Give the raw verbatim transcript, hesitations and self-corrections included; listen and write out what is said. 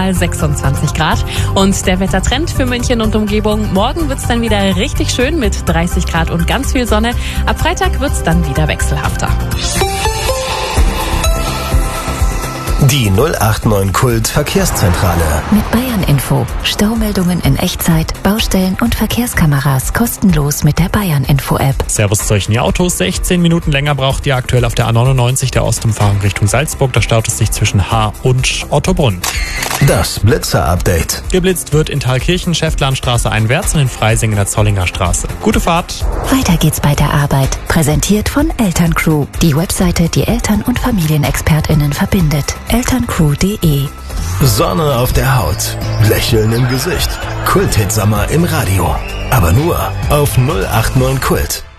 mal sechsundzwanzig Grad. Und der Wettertrend für München und Umgebung: morgen wird's dann wieder richtig schön mit dreißig Grad und ganz viel Sonne. Ab Freitag wird's dann wieder wechselhafter. Die null acht neun Kult Verkehrszentrale. Mit Bayern Info. Staumeldungen in Echtzeit, Baustellen und Verkehrskameras kostenlos mit der Bayern Info App. Servus zu euch in die Autos. sechzehn Minuten länger braucht ihr aktuell auf der A neunundneunzig der Ostumfahrung Richtung Salzburg. Da staut es sich zwischen Haar und Ottobrunn. Das Blitzer-Update. Geblitzt wird in Thalkirchen, Schäftlarnstraße einwärts und in Freising in der Zollinger Straße. Gute Fahrt. Weiter geht's bei der Arbeit. Präsentiert von Elterncrew. Die Webseite, die Eltern- und FamilienexpertInnen verbindet. elterncrew punkt de. Sonne auf der Haut. Lächeln im Gesicht. Kult-Hit-Sommer im Radio. Aber nur auf null acht neun Kult.